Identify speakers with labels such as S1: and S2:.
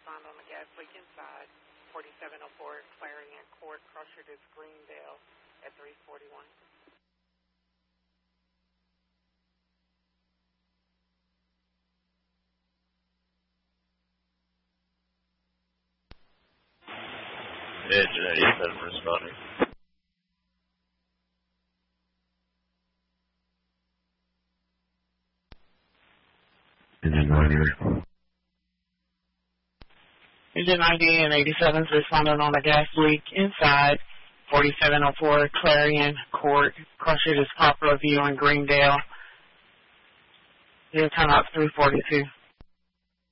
S1: respond on the gas leak inside 4704 Clarion Court, Crusher to Greendale at 341.
S2: Engine 87 responding.
S3: Engine 90.
S1: Engine 90 and 87 is responding on a gas leak inside 4704 Clarion Court, Crusher to Poplar View in Greendale. Your time out 342.